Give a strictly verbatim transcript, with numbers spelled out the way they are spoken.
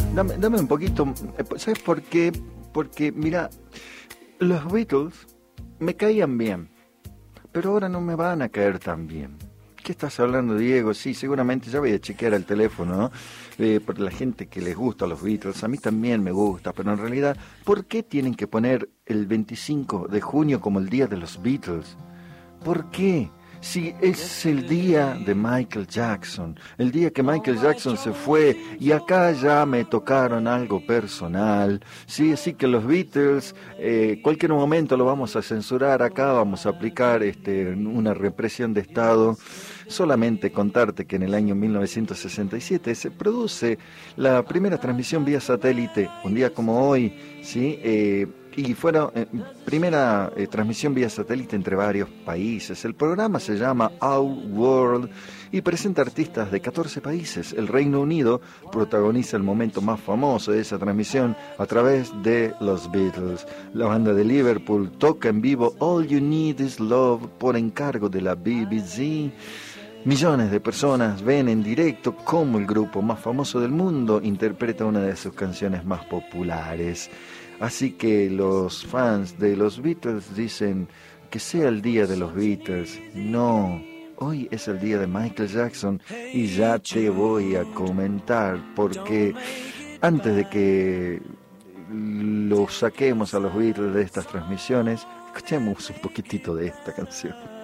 Dame, dame un poquito, ¿sabes por qué? Porque, mira, los Beatles me caían bien, pero ahora no me van a caer tan bien. ¿Qué estás hablando, Diego? Sí, seguramente ya voy a chequear el teléfono, ¿no? Eh, por la gente que les gusta los Beatles, a mí también me gusta, pero en realidad, ¿por qué tienen que poner el veinticinco de junio como el día de los Beatles? ¿Por qué? Si es el día de Michael Jackson, el día que Michael Jackson se fue, y acá ya me tocaron algo personal, sí, así que los Beatles, eh, cualquier momento lo vamos a censurar acá, vamos a aplicar este, una represión de Estado. Solamente contarte que en el año mil novecientos sesenta y siete se produce la primera transmisión vía satélite, un día como hoy, sí, eh, y fuera eh, primera eh, transmisión vía satélite entre varios países. El programa se llama Our World y presenta artistas de catorce países. El Reino Unido protagoniza el momento más famoso de esa transmisión a través de los Beatles. La banda de Liverpool toca en vivo All You Need Is Love por encargo de la B B C. Millones de personas ven en directo cómo el grupo más famoso del mundo interpreta una de sus canciones más populares. Así que los fans de los Beatles dicen que sea el día de los Beatles. No, hoy es el día de Michael Jackson y ya te voy a comentar porque antes de que lo saquemos a los Beatles de estas transmisiones, escuchemos un poquitito de esta canción.